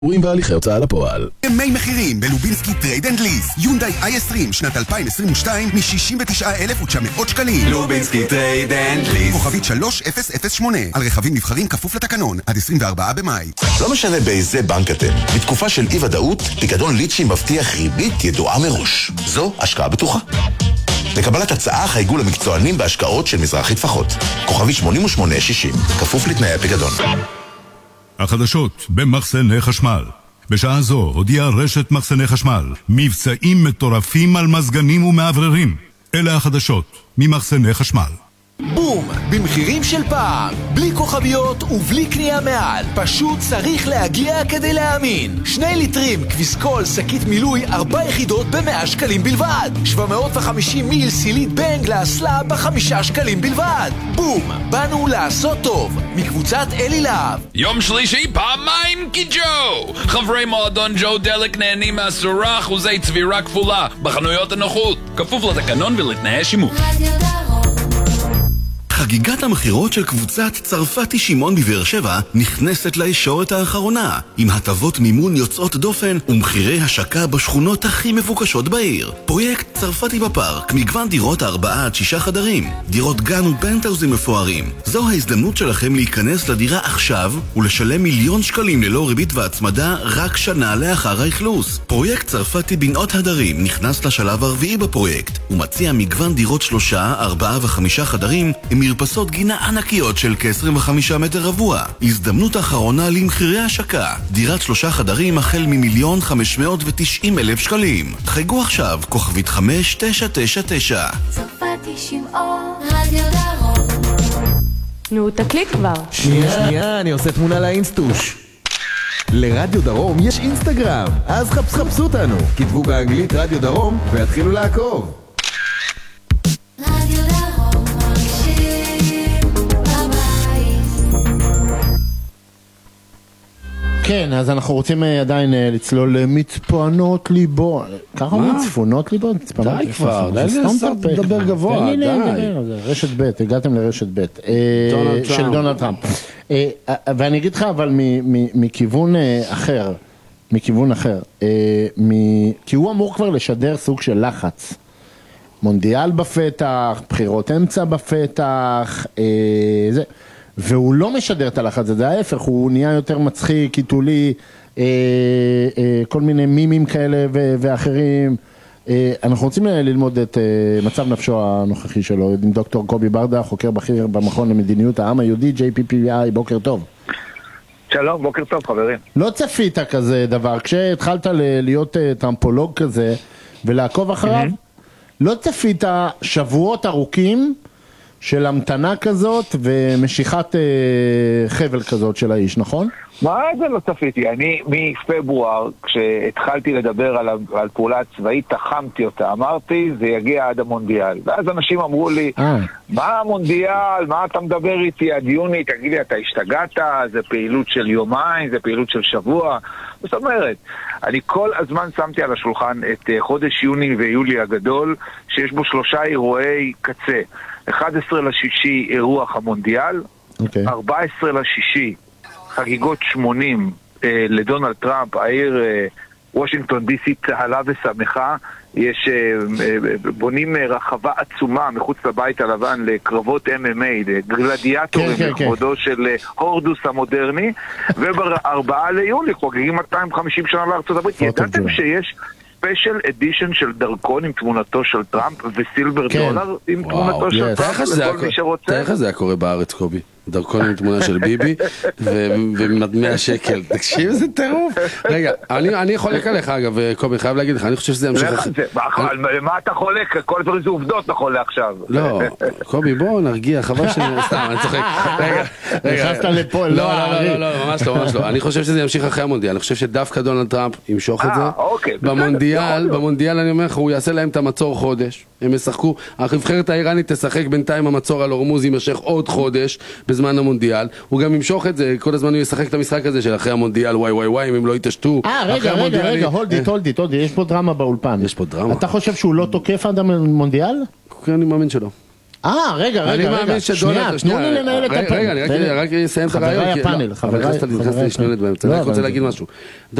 רואים בהליכי הוצאה לפועל. ימי מחירים בלובינסקי טרייד אנד ליז. יונדאי i20 שנת 2022 מ-69,900 שקלים. לובינסקי טרייד אנד ליז. כוכבית 3008 על רכבים נבחרים כפוף לתקנון עד 24 במאי. לא משנה באיזה בנק אתם. בתקופה של אי ודאות, פיקדון ליצ'י מבטיח ריבית ידועה מראש. זו השקעה בטוחה. לקבלת הצעה חייגו למקצוענים בהשקעות של מזרחי טפחות. כוכבית 8860. כפוף לתנאי הפיקדון. החדשות במחסני חשמל. בשעה זו הודיעה רשת מחסני חשמל מבצעים מטורפים על מזגנים ומעבררים. אלה החדשות ממחסני חשמל. בום! במחירים של פעם, בלי כוכביות ובלי קנייה מעל. פשוט צריך להגיע כדי להאמין. 2 ליטרים כביסקול שקית מילוי 4 יחידות ב100 שקלים בלבד. 750 מיל סילית בנג לאסלה ב5 שקלים בלבד. בום! באנו לעשות טוב. מקבוצת אלי להב. יום שלישי פעמיים קיג'ו! חברי מועדון ג'ו דלק נהנים מ10% צבירה כפולה בחנויות הנוחות. כפוף לתקנון ולתנאי שימוש. חגיגת המחירות של קבוצת צרפתי שמעון בבאר שבע נכנסת לישורת האחרונה, עם הטבות מימון יוצאות דופן ומחירי השקה בשכונות הכי מבוקשות בעיר. פרויקט צרפתי בפארק, מגוון דירות 4-6 חדרים, דירות גן ופנטהאוזים מפוארים. זו ההזדמנות שלכם להיכנס לדירה עכשיו ולשלם 1,000,000 שקלים ללא ריבית והצמדה רק שנה לאחר האכלוס. פרויקט צרפתי בנאות הדרים נכנס לשלב הרביעי בפרויקט ומציע מגוון דירות 3, 4 ו5 חדרים עם מרפסות גינה ענקיות של כ-25 מטר רבוע. הזדמנות אחרונה למחירי השקה. דירת 3 חדרים החל מ1,590,000 שקלים. חייגו עכשיו, כוכבית 5999. צרפתי שמעון, רדיו דרום. נו, תקליט כבר. שנייה, אני עושה תמונה לאינסטוש. לרדיו דרום יש אינסטגרם, אז חפשו אותנו. כתבו באנגלית רדיו דרום והתחילו לעקוב. כן, אז אנחנו רוצים עדיין לצלול למצפונות ליבו. ככה אומרים צפונות ליבו? די כבר, די לדבר גבוה, די. רשת ב', הגעתם לרשת ב' של דונלד טראמפ. ואני אגיד לך, אבל מכיוון אחר, כי הוא אמור כבר לשדר סוג של לחץ. מונדיאל בפתח, בחירות אמצע בפתח, זה... והוא לא משדר את הלחץ, זה ההפך, הוא נהיה יותר מצחיק, קיטולי, כל מיני מימים כאלה ואחרים. אנחנו רוצים ללמוד את מצב נפשו הנוכחי שלו, עם דוקטור קובי ברדה, חוקר בכיר במכון למדיניות העם היהודי, JPPI, בוקר טוב. שלום, בוקר טוב חברים. לא צפית כזה דבר, כשהתחלת להיות טרמפולוג כזה ולעקוב אחריו, לא צפית שבועות ארוכים, של המתנה כזאת ומשיכת חבל כזאת של האיש, נכון? מה זה לא צפיתי? אני מפברואר, כשהתחלתי לדבר על פעולה צבאית, תחמתי אותה, אמרתי, זה יגיע עד המונדיאל. ואז אנשים אמרו לי, מה המונדיאל? מה אתה מדבר איתי עד יוני? תגיד לי, אתה השתגעת? זה פעילות של יומיים? זה פעילות של שבוע? זאת אומרת, אני כל הזמן שמתי על השולחן את חודש יוני ויולי הגדול, שיש בו 3 אירועי קצה. 11/6 אירוח המונדיאל, 14/6 חגיגות 80 לדונלד טראמפ, העיר וושינגטון די.סי צהלה ושמחה, יש בונים רחבה עצומה מחוץ לבית הלבן לקרבות MMA, גלדיאטורים לכבודו של הורדוס המודרני, וב4 ליולי חוגגים 250 שנה לארצות הברית. ידעתם שיש ספיישל אדישן של דרכון עם תמונתו של טראמפ וסילבר דולר עם תמונתו של טראמפ לכל מי שרוצה? תראה איך זה היה קורה בארץ, קובי. דרכון עם תמונה של ביבי ומטבע שקל. תקשיב, איזה טירוף. רגע, אני חולק עליך, אגב, קובי, חייב להגיד לך, אני חושב שזה ימשיך... מה אתה חולק? כל זה עובדות נכון לעכשיו. לא, קובי, בוא נרגיע, חבל סתם, אני צוחק. רגע. נכנסת לפה, לא, ממש לא. אני חושב שזה ימשיך אחרי המונדיאל. אני חושב שדווקא דונלד טראמפ ימשוך את זה. במונדיאל אני אומר לך, הוא יעשה להם את המצור חודש. הם ישחקו, הנבחרת האיראנית תשחק בינתיים, המצור על הורמוז יימשך עוד חודש בזמן המונדיאל, הוא גם ימשוך את זה, כל הזמן הוא ישחק את המשחק הזה של אחרי המונדיאל, וואי, אם הם לא יתשתו. רגע, הולדית, יש פה דרמה באולפן. יש פה דרמה. אתה חושב שהוא לא תוקף עד המונדיאל? כן, אני מאמין שלא. רגע, שנייה, תנו לי לנהל את הפאנל. רגע, אני רק אסיים את הרעיון. חברי הפאנל, אבל נכנסת לי שניונת באמצע, אני רק רוצה להגיד משהו.